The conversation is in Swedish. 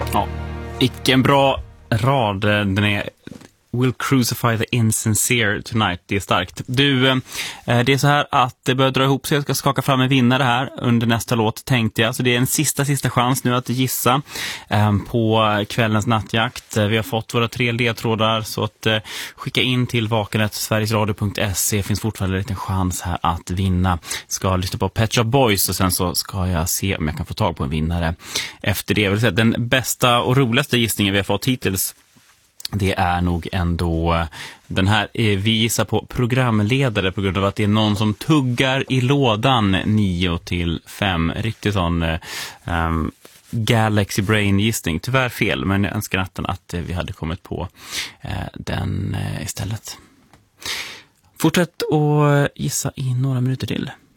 Ja, vilken bra rad den är. Will crucify the insincere tonight. Det är starkt. Du, det är så här att det börjar dra ihop sig. Jag ska skaka fram en vinnare här under nästa låt, tänkte jag. Så det är en sista chans nu att gissa på kvällens nattjakt. Vi har fått våra 3 ledtrådar, så att skicka in till vakenet.sverigesradio.se. Finns fortfarande en liten chans här att vinna. Ska lyssna på Pet Shop Boys och sen så ska jag se om jag kan få tag på en vinnare efter det. Jag vill säga, den bästa och roligaste gissningen vi har fått hittills, det är nog ändå den här. Vi gissar på programledare på grund av att det är någon som tuggar i lådan 9-5. Riktigt sån Galaxy Brain gissning. Tyvärr fel, men jag önskar att vi hade kommit på den istället. Fortsätt att gissa i några minuter till.